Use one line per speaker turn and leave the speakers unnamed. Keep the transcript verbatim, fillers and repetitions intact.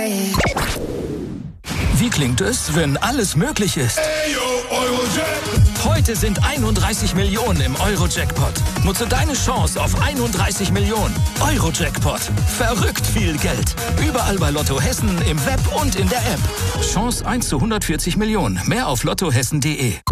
Wie klingt es, wenn alles möglich ist? Heute sind einunddreißig Millionen im Euro-Jackpot. Nutze deine Chance auf einunddreißig Millionen. Euro-Jackpot. Verrückt viel Geld. Überall bei Lotto Hessen, im Web und in der App. Chance eins zu hundertvierzig Millionen. Mehr auf lottohessen punkt de.